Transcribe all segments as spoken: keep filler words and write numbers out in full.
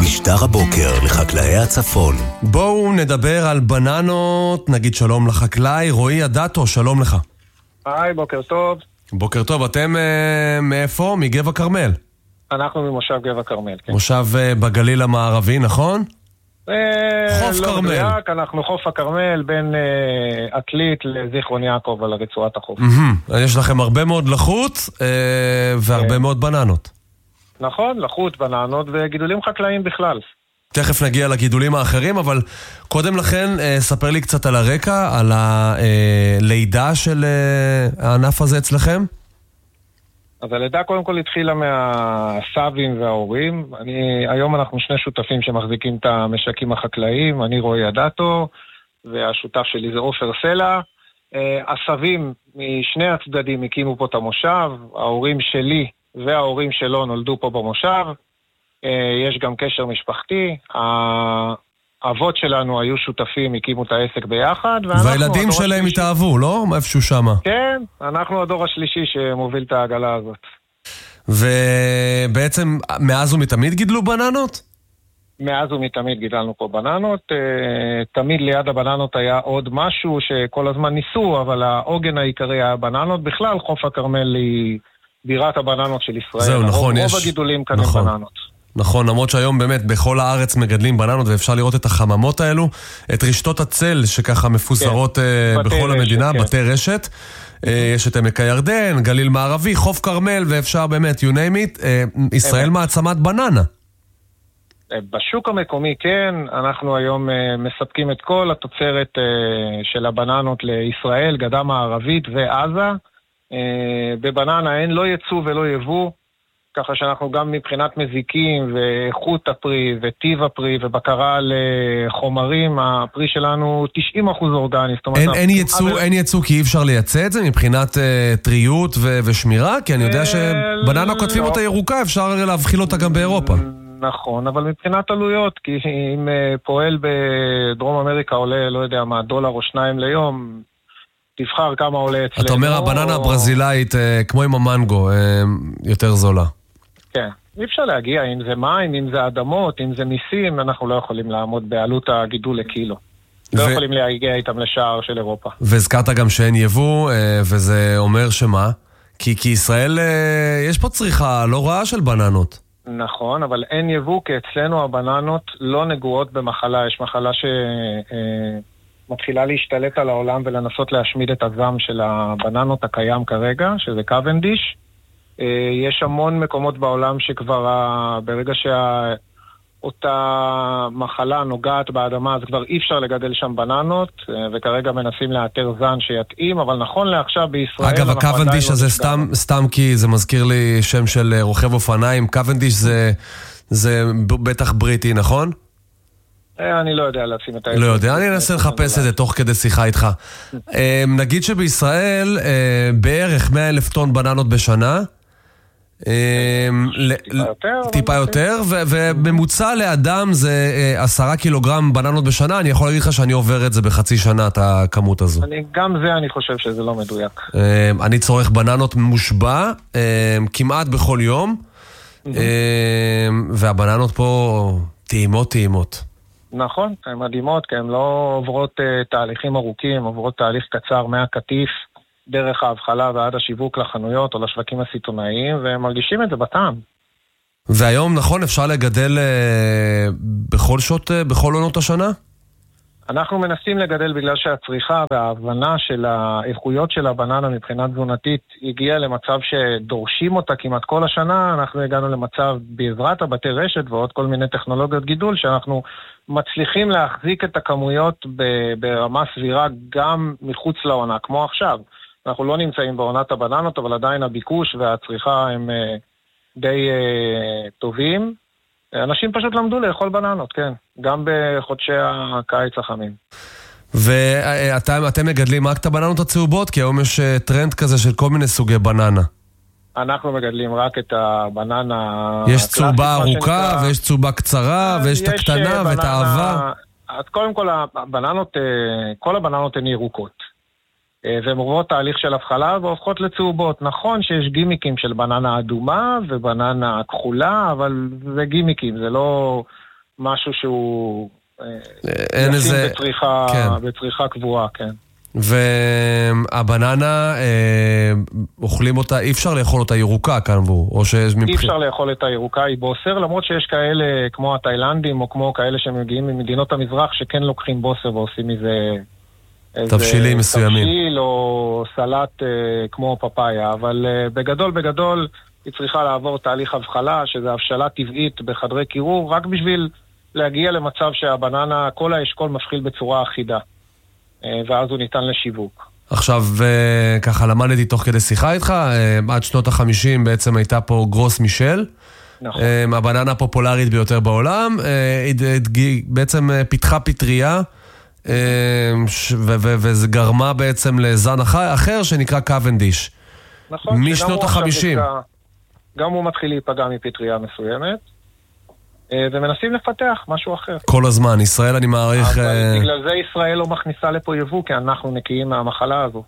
משטר הבוקר לחקלאי הצפון. בואו נדבר על בננות, נגיד שלום לחקלאי, רועי אדטו, שלום לך. היי, בוקר טוב. בוקר טוב, אתם אה, מאיפה? מגבע כרמל. אנחנו ממושב גבע כרמל, כן. מושב אה, בגליל המערבי, נכון? אה, חוף לא כרמל. מדויק, אנחנו חוף הכרמל בין אה, עתלית לזיכרון יעקב על רצועת החוף. Mm-hmm. יש לכם הרבה מאוד לחוץ אה, והרבה כן. מאוד בננות. נכון, לחוט, בננות וגידולים חקלאיים בכלל. תכף נגיע לגידולים האחרים, אבל קודם לכן אה, ספר לי קצת על הרקע, על הלידה של אה, הענף הזה אצלכם. אז הלידה קודם כל התחילה מהסבים וההורים. אני, היום אנחנו שני שותפים שמחזיקים את המשקים החקלאיים, אני רועי אדטו, והשותף שלי זה עופר סלע. אה, הסבים משני הצדדים הקימו פה את המושב, ההורים שלי וההורים שלו נולדו פה במושב. יש גם קשר משפחתי, האבות שלנו היו שותפים, הקימו את העסק ביחד. והילדים שלהם התאהבו, לא? איפשהו שמה. כן, אנחנו הדור השלישי שמוביל את העגלה הזאת. ובעצם מאז ומתמיד גידלו בננות? מאז ומתמיד גידלנו פה בננות, תמיד ליד הבננות היה עוד משהו שכל הזמן ניסו, אבל העוגן העיקרי היה בננות. בכלל חוף הכרמל היא בירת הבננות של ישראל. זהו, נכון, רוב יש... רוב הגידולים כאן נכון. הם בננות. נכון, למרות שהיום באמת בכל הארץ מגדלים בננות, ואפשר לראות את החממות האלו, את רשתות הצל שככה מפוזרות כן. בכל רשת, המדינה, כן. בתי רשת. יש את עמק הירדן, גליל מערבי, חוף כרמל, ואפשר באמת, you name it, ישראל מעצמת בננה. בשוק המקומי כן, אנחנו היום מספקים את כל התוצרת של הבננות לישראל, גדה מערבית ועזה. בבננה אין לא יצוא ולא יבוא, ככה שאנחנו גם מבחינת מזיקים ואיכות הפרי וטיב הפרי ובקרה לחומרים, הפרי שלנו תשעים אחוז אורגני. אין, אין יצוא, אין יצוא כי אי אפשר לייצא את זה מבחינת uh, טריות ו- ושמירה? כי אני יודע שבננה כותבים אותה ירוקה, אפשר להבחיל אותה גם באירופה. נכון, אבל מבחינת עלויות, כי אם פועל בדרום אמריקה עולה, לא יודע מה, דולר או שניים ליום, תבחר כמה עולה אצלנו. אתה אומר, הבננה הברזילאית, כמו עם המנגו, יותר זולה. כן, אי אפשר להגיע, אם זה מים, אם זה אדמות, אם זה מיסים, אנחנו לא יכולים לעמוד בעלות הגידול לקילו. לא יכולים להגיע איתם לשער של אירופה. והזכרת גם שאין יבוא, וזה אומר שמה? כי ישראל, יש פה צריכה לא רעה של בננות. נכון, אבל אין יבוא, כי אצלנו הבננות לא נגועות במחלה. יש מחלה ש... מתחילה להשתלט על העולם ולנסות להשמיד את הזם של הבננות הקיים כרגע, שזה קוונדיש. יש המון מקומות בעולם שכבר ברגע שאותה מחלה נוגעת באדמה, אז כבר אי אפשר לגדל שם בננות, וכרגע מנסים לאתר זן שיתאים, אבל נכון לעכשיו בישראל... אגב, הקוונדיש הזה סתם, סתם כי זה מזכיר לי שם של רוכב אופניים, קוונדיש זה, זה בטח בריטי, נכון? אני לא יודע לשים את לא יודע, אני אנסה לחפש את זה תוך כדי שיחה איתך. נגיד שבישראל בערך מאה אלף טון בננות בשנה, טיפה יותר, וממוצע לאדם זה עשרה קילוגרם בננות בשנה. אני יכול להגיד לך שאני עובר את זה בחצי שנה, את הכמות הזו. גם זה אני חושב שזה לא מדויק. אני צורך בננות מושבע כמעט בכל יום, והבננות פה טעימות טעימות. נכון, הן מדהימות, כי הן לא עוברות uh, תהליכים ארוכים, עוברות תהליך קצר מהקטיף, דרך ההבחלה ועד השיווק לחנויות או לשווקים הסיטונאיים, והם מרגישים את זה בטעם. והיום, נכון, אפשר לגדל uh, בכל שעות, uh, בכל עונות השנה? אנחנו מנסים לגדל בגלל שהצריכה וההבנה של האיכויות של הבננה מבחינה תזונתית הגיעה למצב שדורשים אותה כמעט כל השנה. אנחנו הגענו למצב בעזרת הבתי רשת ועוד כל מיני טכנולוגיות גידול שאנחנו מצליחים להחזיק את הכמויות ברמה סבירה גם מחוץ לעונה, כמו עכשיו. אנחנו לא נמצאים בעונת הבננות, אבל עדיין הביקוש והצריכה הם די טובים. אנשים פשוט למדו לאכול בננות, כן. גם בחודשי הקיץ החמים. ואתם מגדלים רק את הבננות הצהובות? כי היום יש טרנד כזה של כל מיני סוגי בננה. אנחנו מגדלים רק את הבננה... יש צהובה ארוכה, ויש צהובה קצרה, ויש את הקטנה ואת האהבה. אז קודם כל, הבננות, כל הבננות הן ירוקות. והן עוברות תהליך של הבחלה והופכות לצהובות. נכון שיש גימיקים של בננה אדומה ובננה כחולה, אבל זה גימיקים, זה לא משהו שהוא אין איזה... בצריכה, כן. בצריכה קבועה, כן. והבננה, אה, אוכלים אותה, אי אפשר לאכול אותה ירוקה כאן בו, או שיש מבחין... אי אפשר לאכול את הירוקה, היא בוסר, למרות שיש כאלה כמו התאילנדים, או כמו כאלה שמגיעים ממדינות המזרח, שכן לוקחים בוסר ועושים מזה... תבשילים מסוימים. תבשיל או סלט אה, כמו פפאיה, אבל אה, בגדול בגדול היא צריכה לעבור תהליך הבחלה, שזה הבשלה טבעית בחדרי קירור, רק בשביל להגיע למצב שהבננה, כל האשכול מבחיל בצורה אחידה. ואז הוא ניתן לשיווק. עכשיו, ככה למדתי תוך כדי שיחה איתך, עד שנות החמישים בעצם הייתה פה גרוס מישל. נכון. הבננה הפופולרית ביותר בעולם, בעצם פיתחה פטריה, וזה גרמה בעצם לזן אחר שנקרא קוונדיש. נכון. משנות החמישים. גם הוא מתחיל להיפגע מפטריה מסוימת. ומנסים לפתח משהו אחר. כל הזמן, ישראל אני מעריך... אבל בגלל זה ישראל לא מכניסה לפה יבוא, כי אנחנו נקיים מהמחלה הזו.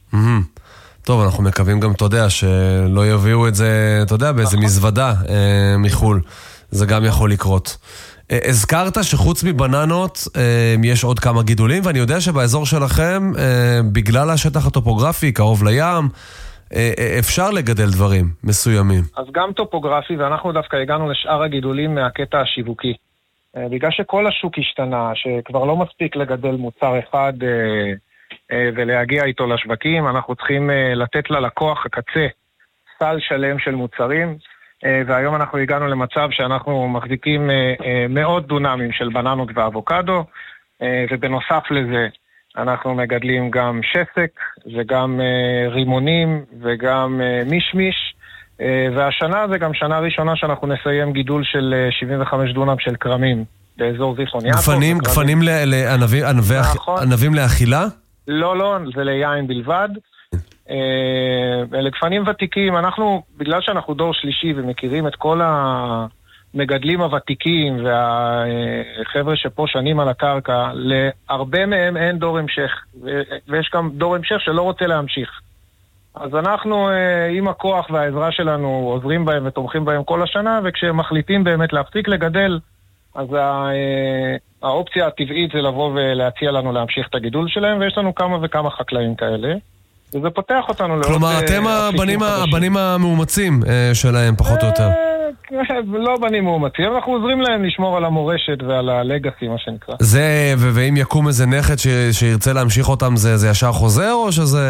טוב, אנחנו מקווים גם, אתה יודע, שלא יביאו את זה, אתה יודע, באיזה מזוודה מחול. זה גם יכול לקרות. הזכרת שחוץ מבננות יש עוד כמה גידולים, ואני יודע שבאזור שלכם, בגלל השטח הטופוגרפי, קרוב לים, אפשר לגדל דברים מסוימים. אז גם טופוגרפי, ואנחנו דווקא הגענו לשאר הגידולים מהקטע השיווקי. בגלל שכל השוק השתנה, שכבר לא מספיק לגדל מוצר אחד ולהגיע איתו לשווקים, אנחנו צריכים לתת ללקוח הקצה סל שלם של מוצרים, והיום אנחנו הגענו למצב שאנחנו מחזיקים מאות דונמים של בננות ואבוקדו, ובנוסף לזה, אנחנו מגדלים גם שסק וגם uh, רימונים וגם uh, מישמיש, uh, והשנה זה גם שנה ראשונה שאנחנו נסיים גידול של uh, שבעים וחמש דונם של קרמים באזור זיכרון יעקב. גפנים, גפנים לענבים, ענבים לאכילה? לא, לא, זה ליין בלבד. uh, אלה גפנים ותיקים, אנחנו, בגלל שאנחנו דור שלישי ומכירים את כל ה... מגדלים הוותיקים והחבר'ה שפה שנים על הקרקע, להרבה מהם אין דור המשך, ויש גם דור המשך שלא רוצה להמשיך. אז אנחנו עם הכוח והעזרה שלנו עוזרים בהם ותומכים בהם כל השנה, וכשהם מחליטים באמת להפסיק לגדל, אז האופציה הטבעית זה לבוא ולהציע לנו להמשיך את הגידול שלהם, ויש לנו כמה וכמה חקלאים כאלה, וזה פותח אותנו. כלומר, אתם הבנים המאומצים שלהם פחות או יותר. לא בנים מאומצים, אנחנו עוזרים להם לשמור על המורשת ועל הלגאסי, מה שנקרא. זה, ואם יקום איזה נכד שירצה להמשיך אותם, זה ישר חוזר או שזה...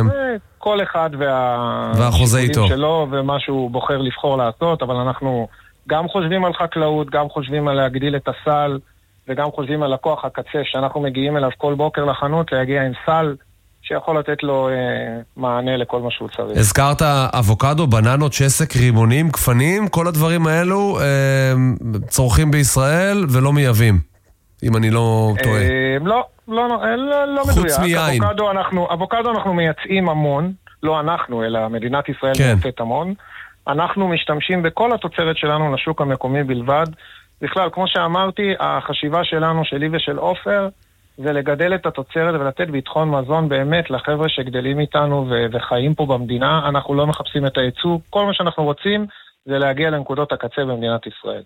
כל אחד והחוזה איתו שלו ומה שהוא בוחר לבחור לעשות, אבל אנחנו גם חושבים על חקלאות, גם חושבים על להגדיל את הסל, וגם חושבים על לקוח הקצה שאנחנו מגיעים אליו כל בוקר לחנות, להגיע עם סל שיכול לתת לו אה, מענה לכל מה שהוא צריך. הזכרת אבוקדו, בננות, שסק, רימונים, גפנים, כל הדברים האלו אה, צורכים בישראל ולא מייבאים, אם אני לא טועה. אה, לא, לא, לא, לא, לא חוץ מדויק. מיין. אבוקדו אנחנו, אבוקדו אנחנו מייצאים המון, לא אנחנו, אלא מדינת ישראל כן. מייצאת המון. אנחנו משתמשים בכל התוצרת שלנו לשוק המקומי בלבד. בכלל, כמו שאמרתי, החשיבה שלנו, שלי ושל עופר, זה לגדל את התוצרת ולתת ביטחון מזון באמת לחבר'ה שגדלים איתנו ו- וחיים פה במדינה. אנחנו לא מחפשים את הייצוא, כל מה שאנחנו רוצים זה להגיע לנקודות הקצה במדינת ישראל.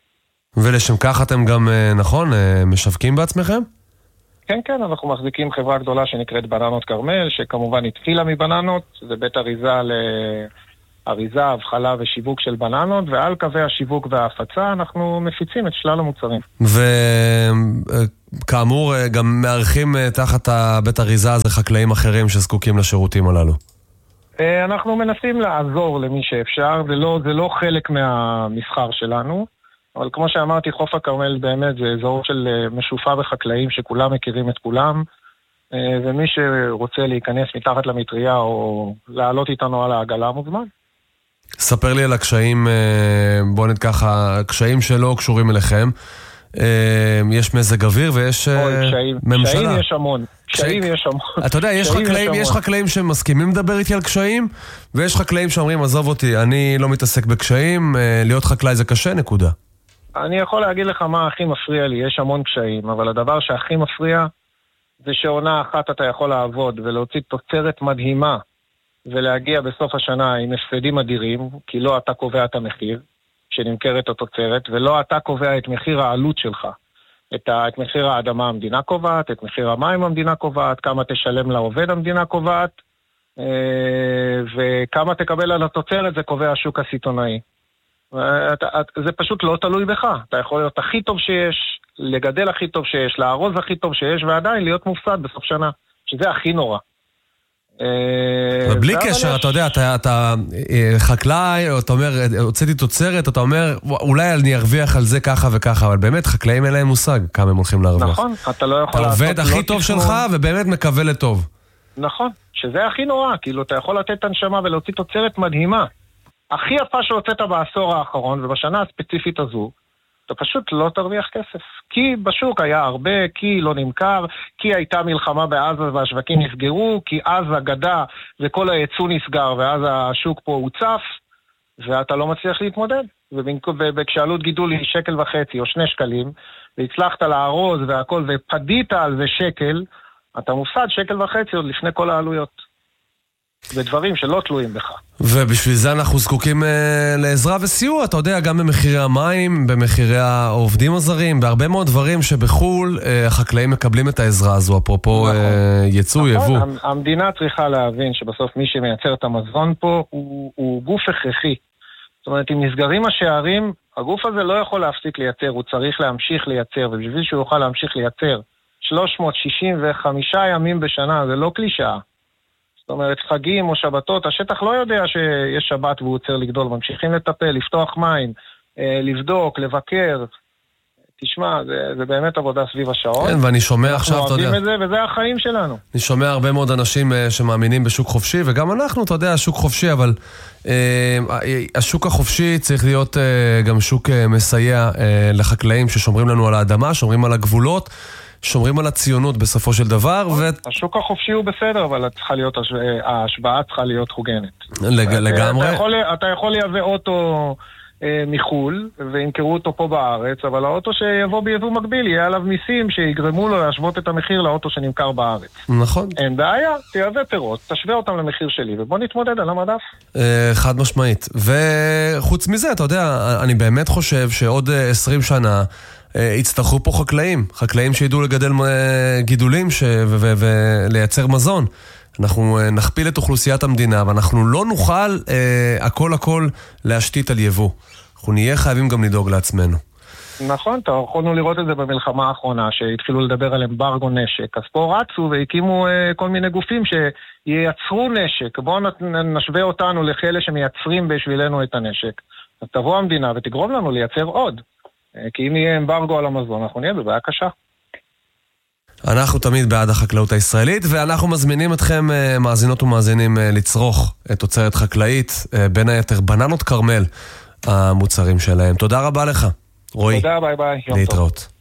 ולשם כך אתם גם, נכון, משווקים בעצמכם? כן, כן, אנחנו מחזיקים חברה גדולה שנקראת בננות כרמל, שכמובן התחילה מבננות, זה בית אריזה לאריזה, הבחלה ושיווק של בננות, ועל קווי השיווק וההפצה אנחנו מפיצים את שלל המוצרים. וכאמור, גם מארחים תחת הבית אריזה הזה חקלאים אחרים שזקוקים לשירותים הללו. אנחנו מנסים לעזור למי שאפשר, זה לא, זה לא חלק מהמסחר שלנו, אבל כמו שאמרתי, חוף הכרמל באמת זה אזור של משופע בחקלאים שכולם מכירים את כולם, ומי שרוצה להיכנס מתחת למטריה או לעלות איתנו על העגלה מוזמן. ספר לי על הקשיים, בוא נגיד ככה, הקשיים שלא קשורים אליכם. יש מזג אוויר ויש ממשלה. קשיים יש המון. קשיים יש המון. אתה יודע, יש חקלאים, יש חקלאים שמסכימים לדבר איתי על קשיים, ויש חקלאים שאומרים, עזוב אותי, אני לא מתעסק בקשיים, להיות חקלאי זה קשה, נקודה. אני יכול להגיד לך מה הכי מפריע לי, יש המון קשיים, אבל הדבר שהכי מפריע זה שעונה אחת אתה יכול לעבוד ולהוציא תוצרת מדהימה ולהגיע בסוף השנה עם הפסדים אדירים, כי לא אתה קובע את המחיר, שנמכרת התוצרת, ולא אתה קובע את מחיר העלות שלך. את, ה, את מחיר האדמה המדינה קובעת, את מחיר המים המדינה קובעת, כמה תשלם לעובד המדינה קובעת, וכמה תקבל על התוצרת זה קובע השוק הסיטונאי. זה פשוט לא תלוי בך. אתה יכול להיות הכי טוב שיש, לגדל הכי טוב שיש, לארוז הכי טוב שיש, ועדיין להיות מופסד בסוף שנה, שזה הכי נורא. ובלי קשר, אתה יודע, אתה חקלאי, אתה אומר, הוצאתי תוצרת, אתה אומר, אולי אני ארוויח על זה ככה וככה, אבל באמת, חקלאים אין להם מושג כמה הם הולכים להרוויח. נכון, אתה לא יכול לעשות... אתה עובד הכי טוב שלך, ובאמת מקווה לטוב. נכון, שזה הכי נורא, כאילו, אתה יכול לתת הנשמה ולהוציא תוצרת מדהימה. הכי יפה שהוצאת בעשור האחרון, ובשנה הספציפית הזו, אתה פשוט לא תרוויח כסף. כי בשוק היה הרבה, כי לא נמכר, כי הייתה מלחמה בעזה והשווקים נסגרו, כי עזה גדה וכל הייצוא נסגר, ואז השוק פה הוצף, ואתה לא מצליח להתמודד. וכשעלות גידול היא שקל וחצי או שני שקלים, והצלחת לארוז והכל, ופדית על זה שקל, אתה מופסד שקל וחצי עוד לפני כל העלויות. ודברים שלא תלויים בך. ובשביל זה אנחנו זקוקים אה, לעזרה וסיוע, אתה יודע, גם במחירי המים, במחירי העובדים הזרים, בהרבה מאוד דברים שבחול אה, החקלאים מקבלים את העזרה הזו, אפרופו נכון. אה, יצוא, נכון. יבוא. המדינה צריכה להבין שבסוף מי שמייצר את המזון פה הוא, הוא גוף הכרחי. זאת אומרת, אם נסגרים השערים, הגוף הזה לא יכול להפסיק לייצר, הוא צריך להמשיך לייצר, ובשביל שהוא יוכל להמשיך לייצר שלוש מאות שישים וחמישה ימים בשנה, זה לא קלישאה. זאת אומרת, חגים או שבתות, השטח לא יודע שיש שבת והוא עוצר לגדול, ממשיכים לטפל, לפתוח מים, לבדוק, לבקר. תשמע, זה, זה באמת עבודה סביב השעון. כן, ואני שומע עכשיו, אתה יודע. אנחנו אוהבים את זה, וזה החיים שלנו. אני שומע הרבה מאוד אנשים שמאמינים בשוק חופשי, וגם אנחנו, אתה יודע, שוק חופשי, אבל אה, השוק החופשי צריך להיות אה, גם שוק אה, מסייע אה, לחקלאים ששומרים לנו על האדמה, שומרים על הגבולות, שומרים על הציונות בסופו של דבר. ו... השוק החופשי הוא בסדר, אבל צריכה להיות, ההשוואה צריכה להיות חוגנת. לג... לגמרי. אתה יכול, אתה יכול לייבא אוטו אה, מחול, וימכרו אותו פה בארץ, אבל האוטו שיבוא ביבוא מקביל, יהיה עליו מיסים שיגרמו לו להשוות את המחיר לאוטו שנמכר בארץ. נכון. אין בעיה, תייבא פירות, תשווה אותם למחיר שלי, ובוא נתמודד על המדף. אה, חד משמעית. וחוץ מזה, אתה יודע, אני באמת חושב שעוד עשרים שנה, יצטרכו פה חקלאים, חקלאים שידעו לגדל גידולים ש... ו... ו... ולייצר מזון. אנחנו נכפיל את אוכלוסיית המדינה, ואנחנו לא נוכל אה, הכל הכל להשתית על יבוא. אנחנו נהיה חייבים גם לדאוג לעצמנו. נכון, יכולנו לראות את זה במלחמה האחרונה, שהתחילו לדבר על אמברגו נשק. אז פה רצו והקימו אה, כל מיני גופים שייצרו נשק. בואו נשווה אותנו לכאלה שמייצרים בשבילנו את הנשק. אז תבוא המדינה ותגרום לנו לייצר עוד. כי אם יהיה אמברגו על המזון, אנחנו נהיה בבעיה קשה. אנחנו תמיד בעד החקלאות הישראלית, ואנחנו מזמינים אתכם, מאזינות ומאזינים, לצרוך את תוצרת חקלאית, בין היתר בננות קרמל, המוצרים שלהם. תודה רבה לך, רועי. תודה, ביי ביי. להתראות.